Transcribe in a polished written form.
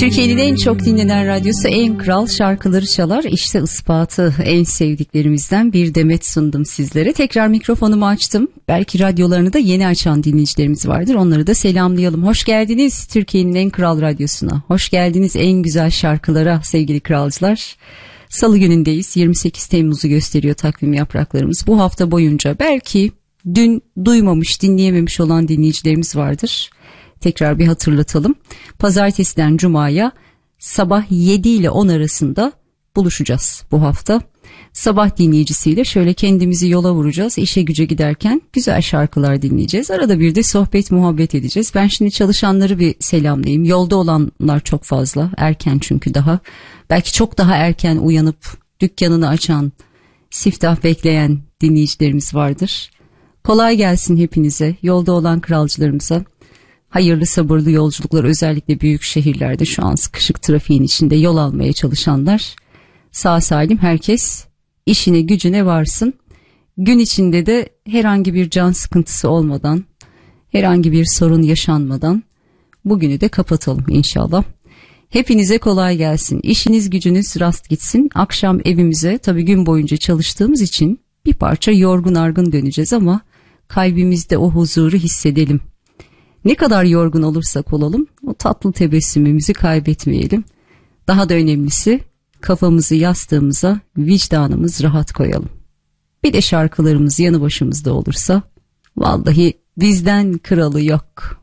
Türkiye'nin en çok dinlenen radyosu en kral şarkıları çalar. İşte ispatı, en sevdiklerimizden bir demet sundum sizlere. Tekrar mikrofonumu açtım. Belki radyolarını da yeni açan dinleyicilerimiz vardır. Onları da selamlayalım. Hoş geldiniz Türkiye'nin en kral radyosuna. Hoş geldiniz en güzel şarkılara sevgili kralcılar. Salı günündeyiz. 28 Temmuz'u gösteriyor takvim yapraklarımız. Bu hafta boyunca belki dün duymamış, dinleyememiş olan dinleyicilerimiz vardır. Tekrar bir hatırlatalım. Pazartesiden Cuma'ya sabah 7 ile 10 arasında buluşacağız bu hafta. Sabah dinleyicisiyle şöyle kendimizi yola vuracağız. İşe güce giderken güzel şarkılar dinleyeceğiz. Arada bir de sohbet muhabbet edeceğiz. Ben şimdi çalışanları bir selamlayayım. Yolda olanlar çok fazla. Erken çünkü daha. Belki çok daha erken uyanıp dükkanını açan, siftah bekleyen dinleyicilerimiz vardır. Kolay gelsin hepinize. Yolda olan kralcılarımıza. Hayırlı sabırlı yolculuklar, özellikle büyük şehirlerde şu an sıkışık trafiğin içinde yol almaya çalışanlar. Sağ salim herkes işine gücüne varsın. Gün içinde de herhangi bir can sıkıntısı olmadan, herhangi bir sorun yaşanmadan bugünü de kapatalım inşallah. Hepinize kolay gelsin. İşiniz gücünüz rast gitsin. Akşam evimize, tabii gün boyunca çalıştığımız için bir parça yorgun argın döneceğiz ama kalbimizde o huzuru hissedelim. Ne kadar yorgun olursak olalım o tatlı tebessümümüzü kaybetmeyelim. Daha da önemlisi kafamızı yastığımıza, vicdanımız rahat koyalım. Bir de şarkılarımız yanı başımızda olursa vallahi bizden kralı yok.